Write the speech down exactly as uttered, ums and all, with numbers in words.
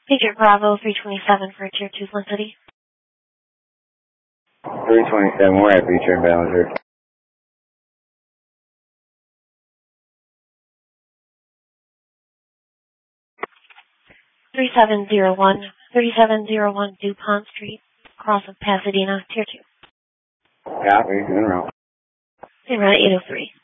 Agent Bravo, three twenty-seven for Tier two Flint City. three twenty-seven, we're at Beach and Ballinger. thirty-seven oh one, thirty-seven oh one DuPont Street, across of Pasadena, Tier two. Copy, en route. En route eight oh three.